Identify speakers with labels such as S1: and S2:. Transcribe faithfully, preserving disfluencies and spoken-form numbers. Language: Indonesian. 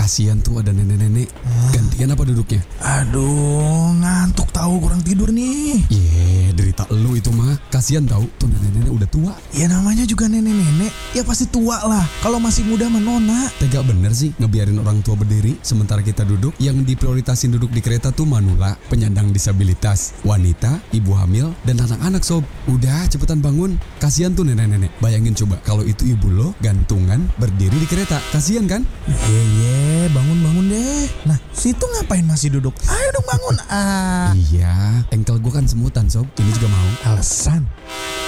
S1: Kasihan tuh ada nenek-nenek. Gantian apa duduknya?
S2: Aduh, ngantuk tahu, kurang tidur nih.
S1: Ye, derita lu itu mah. Kasihan tahu tuh nenek-nenek udah tua.
S2: Ya namanya juga nenek-nenek, ya pasti tua lah. Kalau masih muda mah nona.
S1: Tega bener sih ngebiarin orang tua berdiri sementara kita duduk. Yang diprioritasin duduk di kereta tuh manula, penyandang disabilitas, wanita, ibu hamil, dan anak-anak sob. Udah cepetan bangun. Kasihan tuh nenek-nenek. Bayangin coba kalau itu ibu lo gantungan berdiri di kereta. Kasihan kan?
S2: Ye ye, bangun-bangun deh. Nah, situ ngapain masih duduk? Ayo dong bangun. Ah,
S1: Iya, engkel gua kan semutan sob. Ini juga mau.
S2: alasan.